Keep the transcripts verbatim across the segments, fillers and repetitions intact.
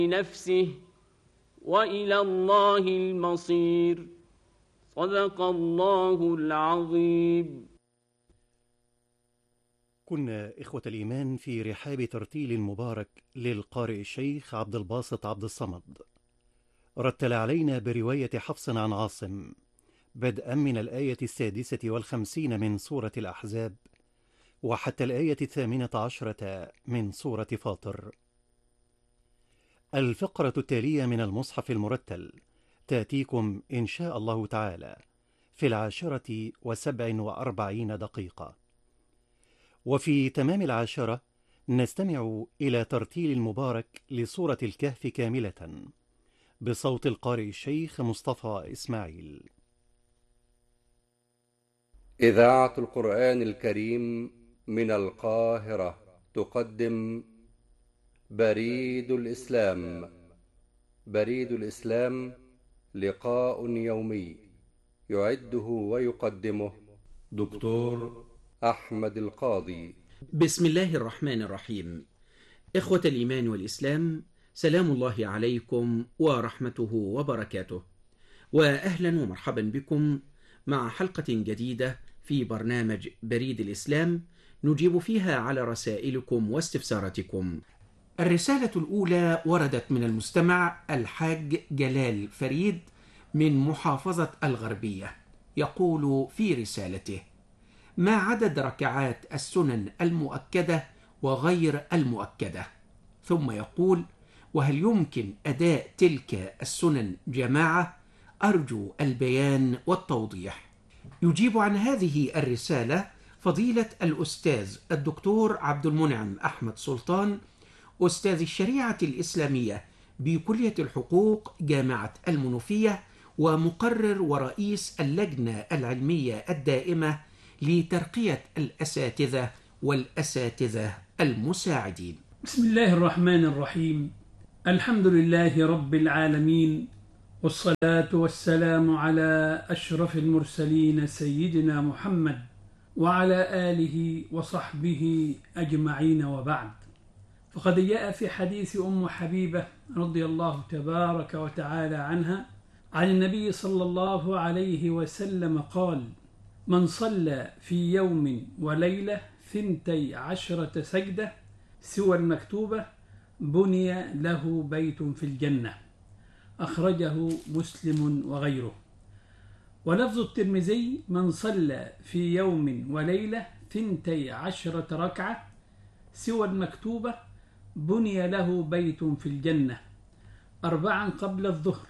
نفسه وإلى الله المصير. صدق الله العظيم. كنا إخوة الإيمان في رحاب ترتيل المبارك للقارئ الشيخ عبد الباسط عبد الصمد. رتل علينا برواية حفص عن عاصم بدءا من الآية السادسة والخمسين من سورة الأحزاب وحتى الآية الثامنة عشرة من سورة فاطر. الفقرة التالية من المصحف المرتل تأتيكم إن شاء الله تعالى في العاشرة وسبع وأربعين دقيقة. وفي تمام العاشرة نستمع إلى ترتيل المبارك لسورة الكهف كاملة بصوت القارئ الشيخ مصطفى إسماعيل. إذاعة القرآن الكريم من القاهرة تقدم بريد الإسلام. بريد الإسلام لقاء يومي يعده ويقدمه دكتور أحمد القاضي. بسم الله الرحمن الرحيم. إخوة الإيمان والإسلام، سلام الله عليكم ورحمته وبركاته، وأهلا ومرحبا بكم مع حلقة جديدة في برنامج بريد الإسلام نجيب فيها على رسائلكم واستفساراتكم. الرسالة الأولى وردت من المستمع الحاج جلال فريد من محافظة الغربية، يقول في رسالته: ما عدد ركعات السنن المؤكدة وغير المؤكدة؟ ثم يقول: وهل يمكن أداء تلك السنن جماعة؟ أرجو البيان والتوضيح. يجيب عن هذه الرسالة فضيلة الأستاذ الدكتور عبد المنعم أحمد سلطان، أستاذ الشريعة الإسلامية بكلية الحقوق جامعة المنوفية، ومقرر ورئيس اللجنة العلمية الدائمة لترقية الأساتذة والأساتذة المساعدين. بسم الله الرحمن الرحيم. الحمد لله رب العالمين، والصلاة والسلام على أشرف المرسلين سيدنا محمد وعلى آله وصحبه أجمعين، وبعد. فقد جاء في حديث أم حبيبة رضي الله تبارك وتعالى عنها عن النبي صلى الله عليه وسلم قال: من صلى في يوم وليلة ثنتي عشرة سجدة سوى المكتوبة بني له بيت في الجنة. أخرجه مسلم وغيره. ولفظ الترمذي: من صلى في يوم وليلة ثنتي عشرة ركعة سوى المكتوبة بني له بيت في الجنة، أربعا قبل الظهر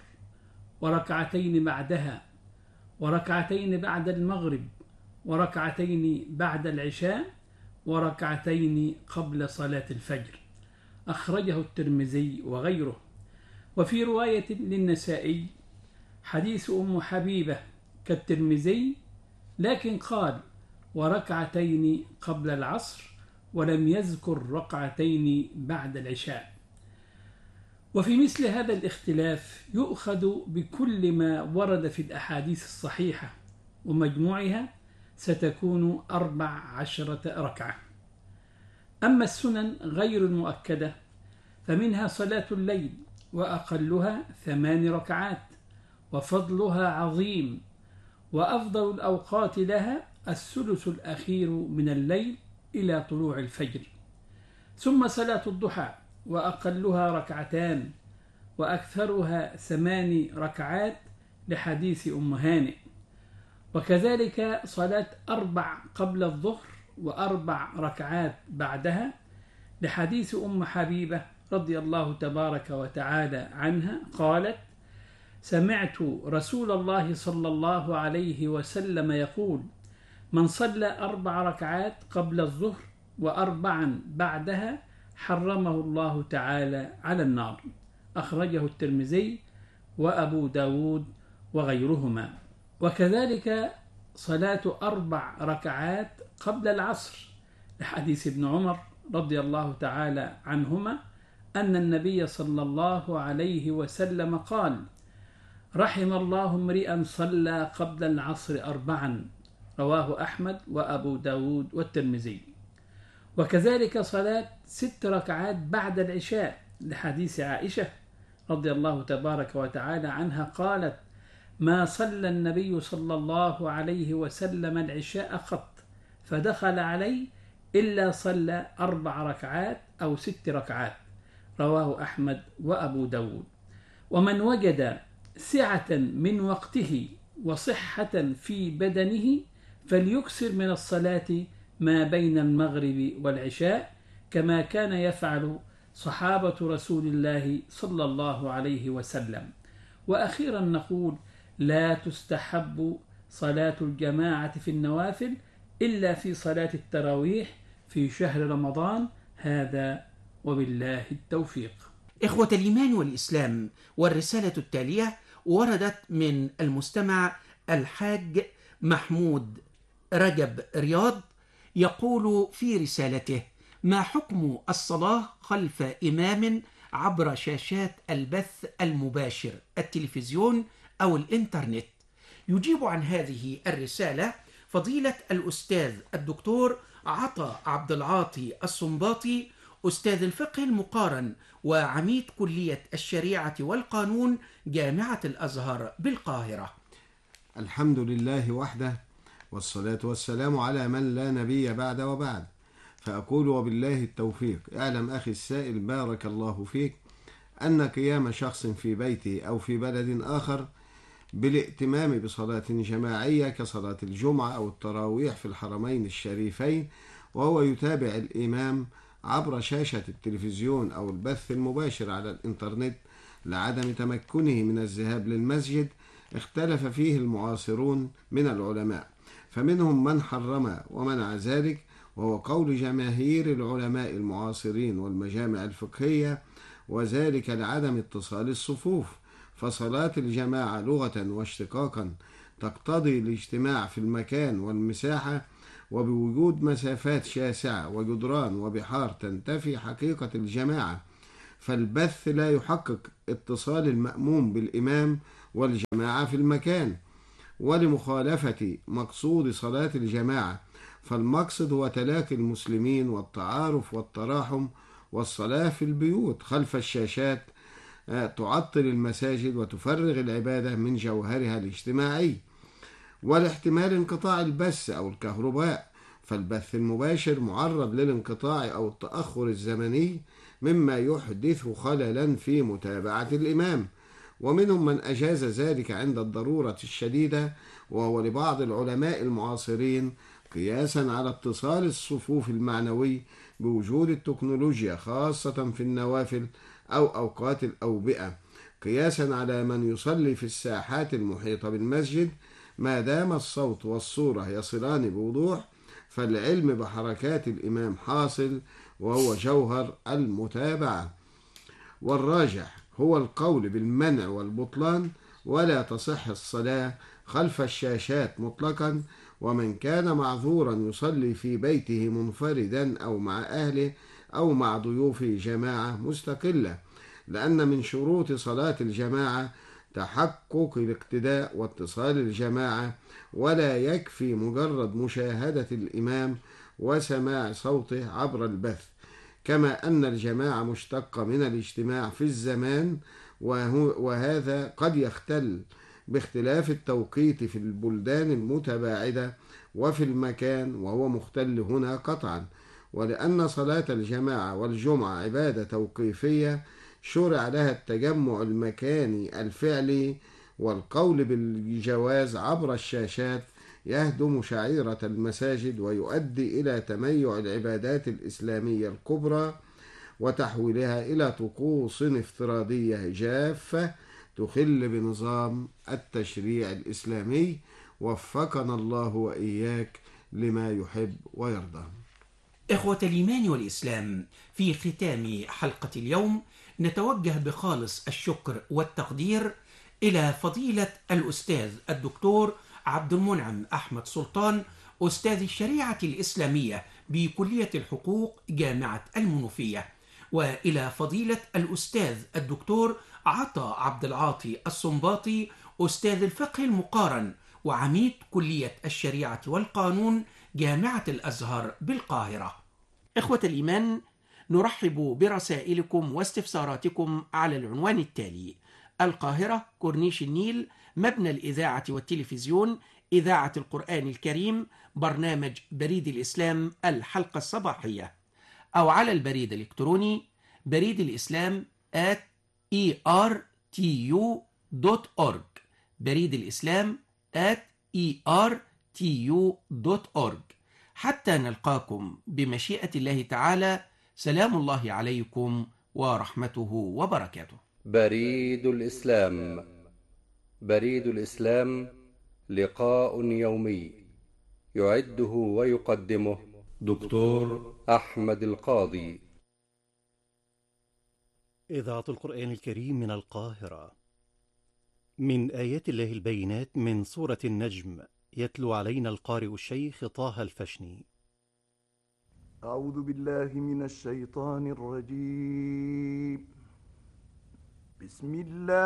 وركعتين بعدها وركعتين بعد المغرب وركعتين بعد العشاء وركعتين قبل صلاة الفجر. أخرجه الترمذي وغيره. وفي رواية للنسائي حديث أم حبيبة كالترمذي، لكن قال: وركعتين قبل العصر، ولم يذكر ركعتين بعد العشاء. وفي مثل هذا الاختلاف يؤخذ بكل ما ورد في الأحاديث الصحيحة، ومجموعها ستكون أربع عشرة ركعة. أما السنن غير المؤكدة فمنها صلاة الليل، وأقلها ثمان ركعات، وفضلها عظيم، وأفضل الأوقات لها الثلث الأخير من الليل إلى طلوع الفجر. ثم صلاة الضحى، وأقلها ركعتان، وأكثرها ثمان ركعات لحديث أم هانئ. وكذلك صلاة أربع قبل الظهر وأربع ركعات بعدها لحديث أم حبيبة رضي الله تبارك وتعالى عنها قالت: سمعت رسول الله صلى الله عليه وسلم يقول: من صلى أربع ركعات قبل الظهر وأربعا بعدها حرمه الله تعالى على النار. أخرجه الترمذي وأبو داود وغيرهما. وكذلك صلاة أربع ركعات قبل العصر لحديث ابن عمر رضي الله تعالى عنهما أن النبي صلى الله عليه وسلم قال: رحم الله امرئا صلى قبل العصر أربعا. رواه أحمد وأبو داود والترمذي. وكذلك صلاة ست ركعات بعد العشاء لحديث عائشة رضي الله تبارك وتعالى عنها قالت: ما صلى النبي صلى الله عليه وسلم العشاء قط فدخل علي إلا صلى أربع ركعات أو ست ركعات. رواه أحمد وأبو داود. ومن وجد سعة من وقته وصحة في بدنه فليكثر من الصلاة ما بين المغرب والعشاء، كما كان يفعل صحابة رسول الله صلى الله عليه وسلم. وأخيرا نقول: لا تستحب صلاة الجماعة في النوافل إلا في صلاة التراويح في شهر رمضان، هذا وبالله التوفيق. إخوة الإيمان والإسلام، والرسالة التالية وردت من المستمع الحاج محمود رجب رياض، يقول في رسالته: ما حكم الصلاة خلف إمام عبر شاشات البث المباشر التلفزيون أو الإنترنت؟ يجيب عن هذه الرسالة فضيلة الأستاذ الدكتور عطا عبد العاطي الصنباطي، أستاذ الفقه المقارن وعميد كلية الشريعة والقانون جامعة الأزهر بالقاهرة. الحمد لله وحده، والصلاة والسلام على من لا نبي بعد وبعد. فأقول وبالله التوفيق. اعلم أخي السائل بارك الله فيك أن قيام شخص في بيته أو في بلد آخر بالائتمام بصلاة جماعية كصلاة الجمعة أو التراويح في الحرمين الشريفين، وهو يتابع الإمام عبر شاشة التلفزيون أو البث المباشر على الإنترنت لعدم تمكنه من الذهاب للمسجد، اختلف فيه المعاصرون من العلماء، فمنهم من حرم ومنع ذلك، وهو قول جماهير العلماء المعاصرين والمجامع الفقهية، وذلك لعدم اتصال الصفوف. فصلاة الجماعة لغة واشتقاقا تقتضي الاجتماع في المكان والمساحة، وبوجود مسافات شاسعة وجدران وبحار تنتفي حقيقة الجماعة، فالبث لا يحقق اتصال المأموم بالإمام والجماعة في المكان، ولمخالفة مقصود صلاة الجماعة، فالمقصد هو تلاقي المسلمين والتعارف والتراحم، والصلاة في البيوت خلف الشاشات تعطل المساجد وتفرغ العبادة من جوهرها الاجتماعي. والاحتمال انقطاع البث أو الكهرباء، فالبث المباشر معرض للانقطاع أو التأخر الزمني، مما يحدث خللا في متابعة الإمام. ومنهم من أجاز ذلك عند الضرورة الشديدة، وهو لبعض العلماء المعاصرين قياسا على اتصال الصفوف المعنوي بوجود التكنولوجيا، خاصة في النوافل أو أوقات الأوبئة، قياسا على من يصلي في الساحات المحيطة بالمسجد، ما دام الصوت والصورة يصلان بوضوح، فالعلم بحركات الإمام حاصل، وهو جوهر المتابعة. والراجح هو القول بالمنع والبطلان، ولا تصح الصلاة خلف الشاشات مطلقا. ومن كان معذورا يصلي في بيته منفردا أو مع أهله أو مع ضيوفه جماعة مستقلة، لأن من شروط صلاة الجماعة تحقق الاقتداء واتصال الجماعة، ولا يكفي مجرد مشاهدة الإمام وسماع صوته عبر البث. كما أن الجماعة مشتقة من الاجتماع في الزمان، وهذا قد يختل باختلاف التوقيت في البلدان المتباعدة وفي المكان، وهو مختل هنا قطعا. ولأن صلاة الجماعة والجمعة عبادة توقيفية شرع لها التجمع المكاني الفعلي، والقول بالجواز عبر الشاشات يهدم شعيرة المساجد، ويؤدي إلى تميع العبادات الإسلامية الكبرى وتحويلها إلى طقوس افتراضية جافة تخل بنظام التشريع الإسلامي. وفقنا الله وإياك لما يحب ويرضى. إخوة الإيمان والإسلام، في ختام حلقة اليوم نتوجه بخالص الشكر والتقدير إلى فضيلة الأستاذ الدكتور عبد المنعم أحمد سلطان، أستاذ الشريعة الإسلامية بكلية الحقوق جامعة المنوفية، وإلى فضيلة الأستاذ الدكتور عطا عبد العاطي الصنباطي، أستاذ الفقه المقارن وعميد كلية الشريعة والقانون جامعة الأزهر بالقاهرة. إخوة الإيمان، نرحب برسائلكم واستفساراتكم على العنوان التالي: القاهرة، كورنيش النيل، مبنى الإذاعة والتلفزيون، إذاعة القرآن الكريم، برنامج بريد الإسلام الحلقة الصباحية، أو على البريد الإلكتروني بريد الإسلام at e r t u dot org، بريد الإسلام at e r t u dot org. حتى نلقاكم بمشيئة الله تعالى، سلام الله عليكم ورحمته وبركاته. بريد الإسلام. بريد الإسلام لقاء يومي يعده ويقدمه دكتور أحمد القاضي. إذاعة القرآن الكريم من القاهرة. من آيات الله البينات من سورة النجم، يتلو علينا القارئ الشيخ طه الفشني. أعوذ بالله من الشيطان الرجيم. بسم الله